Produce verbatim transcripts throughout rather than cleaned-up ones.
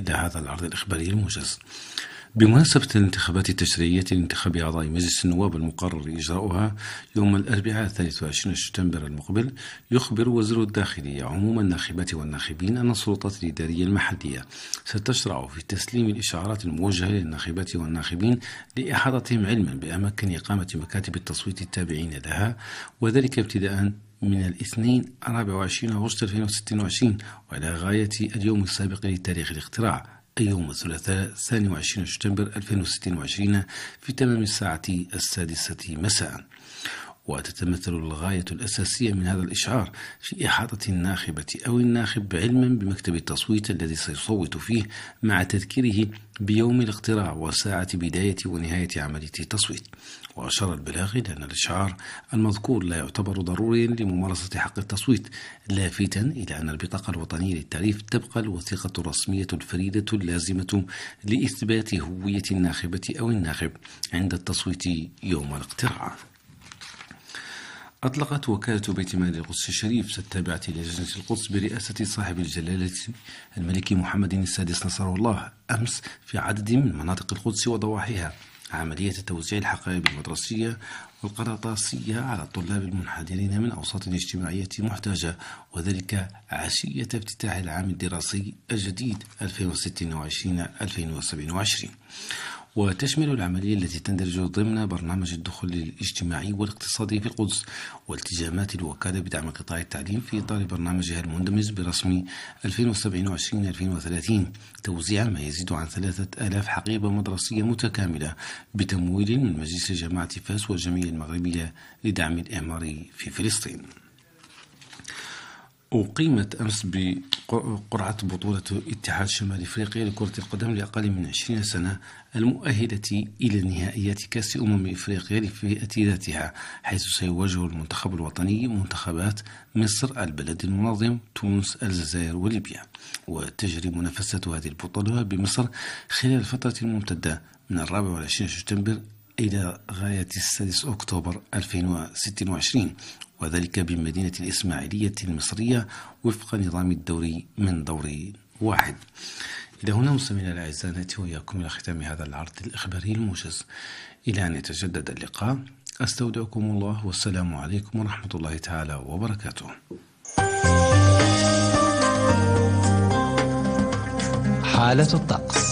إلى هذا العرض الإخباري الموجز. بمناسبة الانتخابات التشريعية لانتخاب أعضاء مجلس النواب المقرر إجراؤها يوم الأربعاء ثالث وعشرين سبتمبر المقبل، يخبر وزير الداخلية عموم الناخبات والناخبين أن السلطات الإدارية المحلية ستشرع في تسليم الإشعارات الموجهة للناخبات والناخبين لإحاطتهم علما بأماكن إقامة مكاتب التصويت التابعين لها، وذلك ابتداء من الاثنين الرابع وعشرين أغسطس ألفين وستة وعشرين وإلى غاية اليوم السابق لتاريخ الاختراع، أي يوم الثلاثاء الثاني وعشرين سبتمبر ألفين وستة وعشرين في تمام الساعة السادسة مساء. وتتمثل الغاية الأساسية من هذا الإشعار في إحاطة الناخبة أو الناخب علما بمكتب التصويت الذي سيصوت فيه، مع تذكيره بيوم الاقتراع وساعة بداية ونهاية عملية التصويت. وأشار البلاغي لأن الإشعار المذكور لا يعتبر ضروريا لممارسة حق التصويت، لافتا إلى أن البطاقة الوطنية للتعريف تبقى الوثيقة الرسمية الفريدة اللازمة لإثبات هوية الناخبة أو الناخب عند التصويت يوم الاقتراع. أطلقت وكالة بيت مال القدس الشريف التابعة للجنة القدس برئاسة صاحب الجلالة الملك محمد السادس نصره الله أمس في عدد من مناطق القدس وضواحيها عملية توزيع الحقائب المدرسية والقراطاسية على الطلاب المنحدرين من أوساط اجتماعية محتاجة، وذلك عشية افتتاح العام الدراسي الجديد ألفين وستة وعشرين ألفين وسبعة وعشرين. وتشمل العملية التي تندرج ضمن برنامج الدخول الاجتماعي والاقتصادي في القدس والتزامات الوكالة بدعم قطاع التعليم في إطار برنامجها المندمج برسم ألفين وسبعة وعشرين ألفين وثلاثين، توزيع ما يزيد عن ثلاثة آلاف حقيبة مدرسية متكاملة بتمويل من مجلس جماعة فاس والجمعية المغربية لدعم الإعمار في فلسطين. أقيمت أمس بقرعة بطولة اتحاد شمال إفريقيا لكرة القدم لأقل من عشرين سنة المؤهلة إلى نهائيات كأس أمم إفريقيا لفئة ذاتها، حيث سيواجه المنتخب الوطني منتخبات مصر، البلد المنظم، تونس، الجزائر وليبيا. وتجري منافسة هذه البطولة بمصر خلال الفترة الممتدة من الرابع والعشرين سبتمبر إلى غاية السادس أكتوبر ألفين وستة وعشرين، وذلك بمدينة الإسماعيلية المصرية وفق نظام الدوري من دور واحد. إلى هنا مستمعينا الأعزاء نأتي وإياكم إلى ختام هذا العرض الإخباري الموجز، إلى أن يتجدد اللقاء أستودعكم الله والسلام عليكم ورحمة الله تعالى وبركاته. حالة الطقس.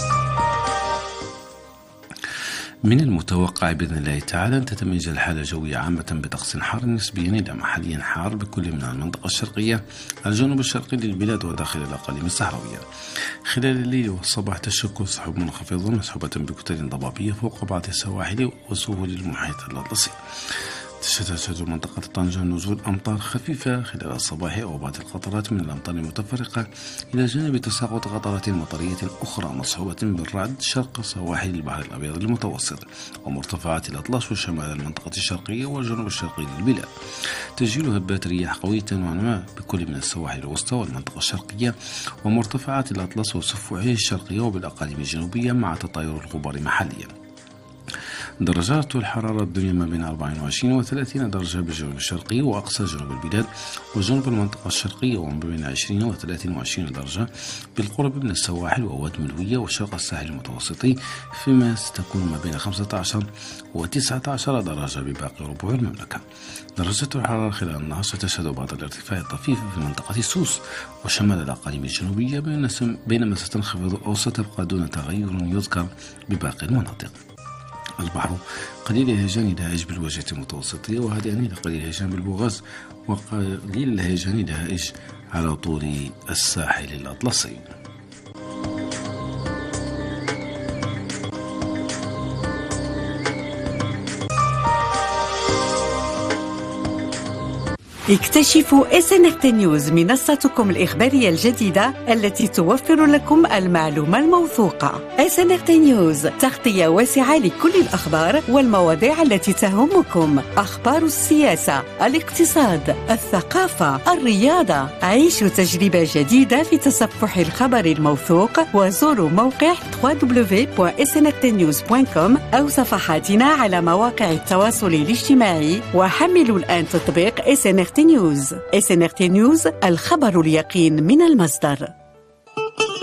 من المتوقع بإذن الله تعالى أن تتميز الحالة الجوية عامة بطقس حار نسبيا إلى محليا حار بكل من المنطقة الشرقية، الجنوب الشرقي للبلاد وداخل الأقاليم الصحراوية. خلال الليل والصباح تشكل سحب منخفضة مسحوبة بكتل ضبابية فوق بعض السواحل وسهول المحيط الأطلسي. تشهد منطقة طنجة نزول أمطار خفيفة خلال الصباح أو بعض القطرات من الأمطار المتفرقة، إلى جانب تساقط قطرات مطرية أخرى مصحوبة بالرعد شرق سواحل البحر الأبيض المتوسط ومرتفعات الأطلس وشمال المنطقة الشرقية والجنوب الشرقي للبلاد. تسجيل هبات رياح قوية نوعا ما بكل من السواحل الوسطى والمنطقة الشرقية ومرتفعات الأطلس وسفوحه الشرقية وبالأقاليم الجنوبية مع تطاير الغبار محليا. درجات الحرارة الدنيا ما بين أربعة وعشرين وثلاثين درجة بالجنوب الشرقي وأقصى جنوب البلاد وجنوب المنطقة الشرقية، وما بين عشرين وثلاثين وعشرين درجة بالقرب من السواحل وواد ملوية وشرق الساحل المتوسطي، فيما ستكون ما بين خمسة عشر وتسعة عشر درجة بباقي ربوع المملكة. درجة الحرارة خلال النهار ستشهد بعض الارتفاع الطفيف في منطقة سوس وشمال الأقاليم الجنوبية، بينما ستنخفض أو ستبقى دون تغير يذكر بباقي المناطق. البحر قليل الهيجان إلى هائج بالواجهة المتوسطية، وهادئا إلى قليل الهيجان بالبوغاز، وقليل الهيجان إلى هائج على طول الساحل الأطلسي. اكتشفوا إس إن إر تي نيوز، منصتكم الإخبارية الجديدة التي توفر لكم المعلومة الموثوقة. إس إن إر تي نيوز تغطية واسعة لكل الأخبار والمواضيع التي تهمكم، أخبار السياسة، الاقتصاد، الثقافة، الرياضة. عيشوا تجربة جديدة في تصفح الخبر الموثوق، وزوروا موقع دبليو دبليو دبليو دوت إس إن إر تي نيوز دوت كوم أو صفحاتنا على مواقع التواصل الاجتماعي، وحملوا الآن تطبيق إس إن إر تي نيوز. إس إن إر تي نيوز، الخبر اليقين من المصدر.